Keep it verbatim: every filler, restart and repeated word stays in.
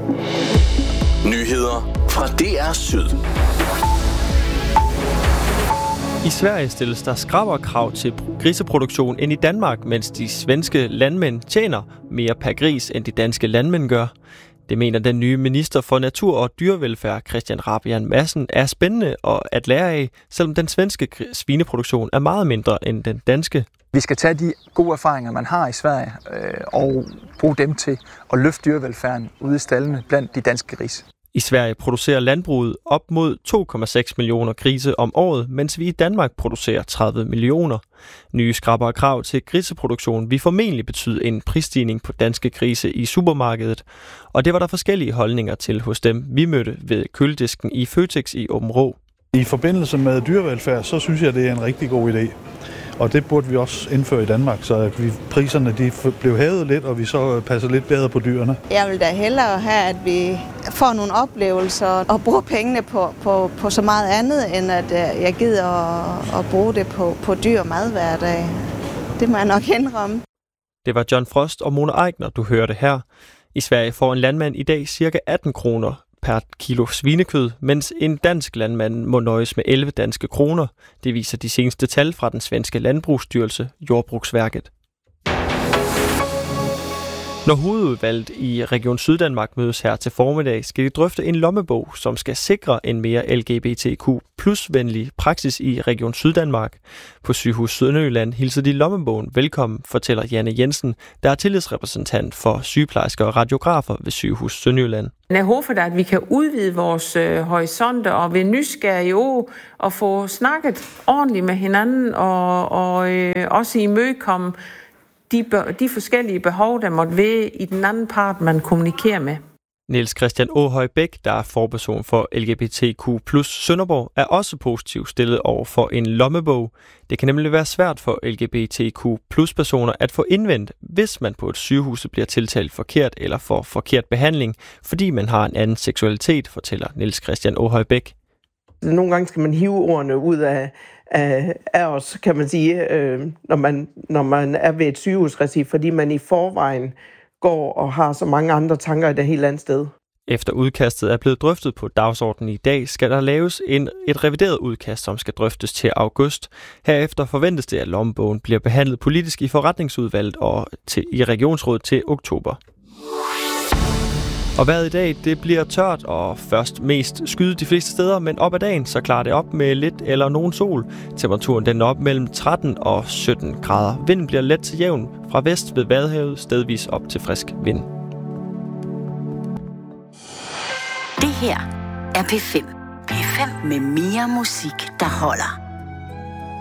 Nyheder fra D R Syd. I Sverige stilles der skrappere krav til griseproduktion end i Danmark, mens de svenske landmænd tjener mere per gris, end de danske landmænd gør. Det mener den nye minister for natur og dyrevelfærd, Christian Rabjerg Madsen, er spændende og at lære af, selvom den svenske svineproduktion er meget mindre end den danske. Vi skal tage de gode erfaringer, man har i Sverige, øh, og bruge dem til at løfte dyrevelfærden ude i staldene blandt de danske grise. I Sverige producerer landbruget op mod to komma seks millioner grise om året, mens vi i Danmark producerer tredive millioner. Nye skrappere krav til griseproduktion vil formentlig betyde en prisstigning på danske grise i supermarkedet, og det var der forskellige holdninger til hos dem, vi mødte ved køledisken i Føtex i Aabenraa. I forbindelse med dyrevelfærd, så synes jeg, det er en rigtig god idé. Og det burde vi også indføre i Danmark, så vi, priserne de blev hævet lidt, og vi så passer lidt bedre på dyrene. Jeg vil da hellere have, at vi får nogle oplevelser og bruger pengene på, på, på så meget andet, end at jeg gider at, at bruge det på, på dyr mad hver dag. Det må jeg nok indrømme. Det var John Frost og Mona Eichner, du hørte her. I Sverige får en landmand i dag ca. atten kroner per kilo svinekød, mens en dansk landmand må nøjes med elleve danske kroner. Det viser de seneste tal fra den svenske landbrugsstyrelse, Jordbruksverket. Når hovedudvalget i Region Syddanmark mødes her til formiddag, skal de drøfte en lommebog, som skal sikre en mere L G B T Q plus venlig praksis i Region Syddanmark. På Sygehus Sønderjylland hilser de lommebogen velkommen, fortæller Janne Jensen, der er tillidsrepræsentant for sygeplejersker og radiografer ved Sygehus Sønderjylland. Jeg håber, at vi kan udvide vores øh, horisonter og være nysgerrige og få snakket ordentligt med hinanden og, og øh, også imødekomme De, de forskellige behov, der måtte være i den anden part, man kommunikerer med. Niels Christian Åhøj Bæk, der er forperson for L G B T Q plus Sønderborg, er også positivt stillet over for en lommebog. Det kan nemlig være svært for L G B T Q plus personer at få indvendt, hvis man på et sygehus bliver tiltalt forkert eller får forkert behandling, fordi man har en anden seksualitet, fortæller Niels Christian Åhøj Bæk. Nogle gange skal man hive ordene ud af, af, af os, kan man sige, øh, når, man, når man er ved et sygehusregi, fordi man i forvejen går og har så mange andre tanker et helt andet sted. Efter udkastet er blevet drøftet på dagsordenen i dag, skal der laves en, et revideret udkast, som skal drøftes til august. Herefter forventes det, at lommebogen bliver behandlet politisk i forretningsudvalget og til, i regionsrådet til oktober. Og vejret i dag, det bliver tørt og først mest skyde de fleste steder, men op ad dagen, så klarer det op med lidt eller nogen sol. Temperaturen den er op mellem tretten og sytten grader. Vinden bliver let til jævn fra vest ved Vadehavet, stedvis op til frisk vind. Det her er P fem. P fem med mere musik, der holder.